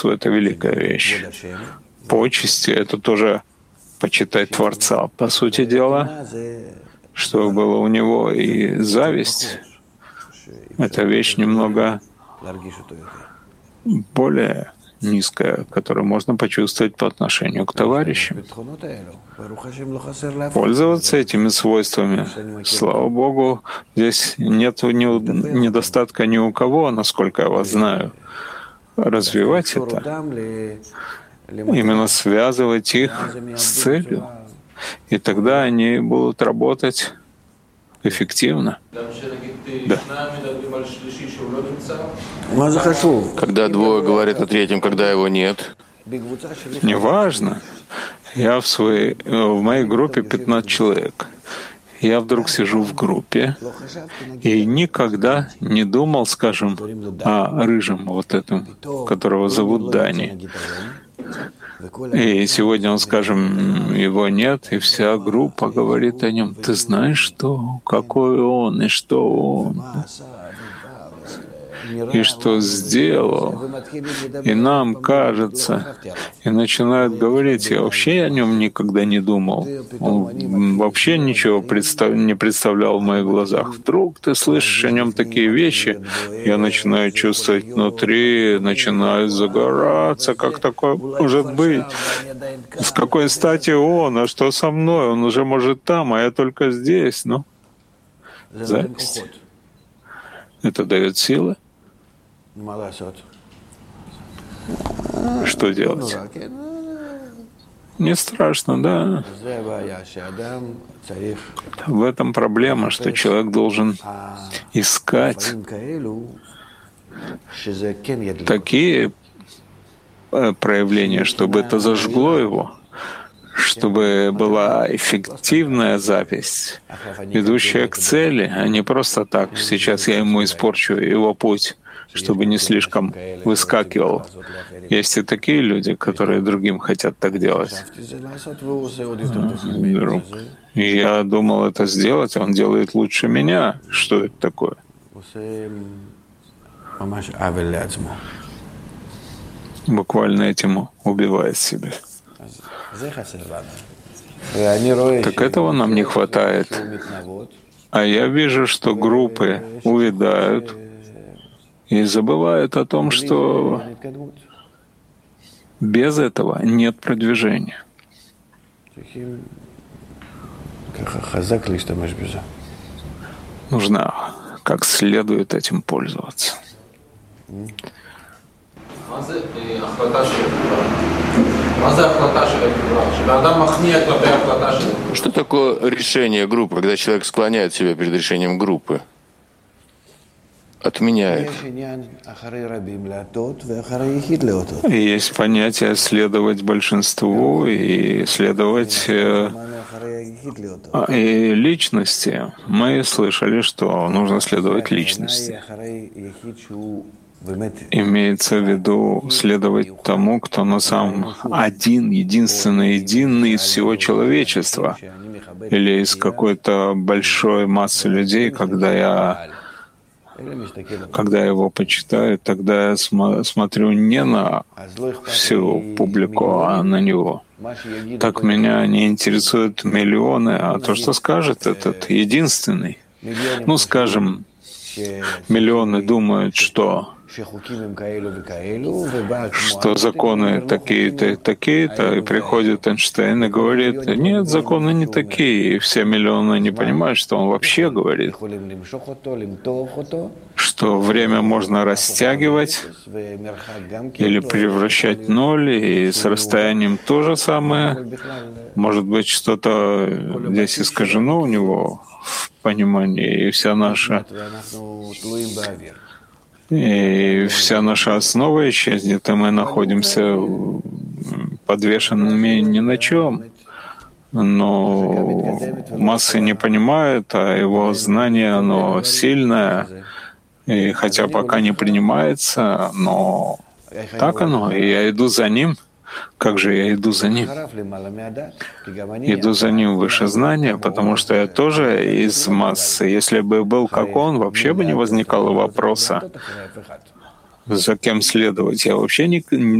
творчество — это великая вещь. Почести — это тоже почитать Творца. По сути дела, что было у него и зависть — это вещь немного более низкая, которую можно почувствовать по отношению к товарищам. Пользоваться этими свойствами, слава Богу, здесь нет недостатка ни у кого, насколько я вас знаю. Развивать это, именно связывать их с целью, и тогда они будут работать эффективно. Да. Когда двое говорят о третьем, когда его нет? Неважно. В моей группе 15 человек. Я вдруг сижу в группе и никогда не думал, скажем, о рыжем вот этом, которого зовут Дани. И сегодня он, скажем, его нет, и вся группа говорит о нем. Ты знаешь, что, какой он, и что он, и что сделал. И нам кажется, и начинают говорить, я вообще о нем никогда не думал. Он вообще ничего не представлял в моих глазах. Вдруг ты слышишь о нем такие вещи, я начинаю чувствовать внутри, начинаю загораться, как такое может быть? С какой стати он, а что со мной? Он уже может там, а я только здесь. Ну, зависть. Это дает силы. Что делать? Не страшно, да. В этом проблема, что человек должен искать такие проявления, чтобы это зажгло его, чтобы была эффективная запись, ведущая к цели, а не просто так. Сейчас я ему испорчу его путь, чтобы не слишком выскакивал. Есть и такие люди, которые другим хотят так делать. И я думал это сделать, а он делает лучше меня. Что это такое? Буквально этим убивает себя. Так этого нам не хватает. А я вижу, что группы увядают и забывают о том, что без этого нет продвижения. Нужно как следует этим пользоваться. Что такое решение группы, когда человек склоняет себя перед решением группы? Отменяет. Есть понятие следовать большинству и следовать и личности. Мы слышали, что нужно следовать личности. Имеется в виду следовать тому, кто на самом единственный из всего человечества, или из какой-то большой массы людей, когда я его почитаю, тогда я смотрю не на всю публику, а на него. Так меня не интересуют миллионы, а то, что скажет этот единственный. Ну, скажем, миллионы думают, что законы такие-то и такие-то, и приходит Эйнштейн и говорит, нет, законы не такие, и все миллионы не понимают, что он вообще говорит, что время можно растягивать или превращать в ноль, и с расстоянием то же самое. Может быть, что-то здесь искажено у него в понимании, и вся наша основа исчезнет, и мы находимся подвешенными ни на чем. Но массы не понимают, а его знание, оно сильное, и хотя пока не принимается, но так оно, и я иду за ним. Как же я иду за ним? Иду за ним выше знания, потому что я тоже из массы. Если бы был как он, вообще бы не возникало вопроса, за кем следовать. Я вообще